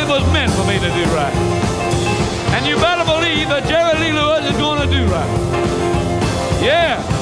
was meant for me to do right. And you better believe that Jerry Lee Lewis is going to do right. Yeah.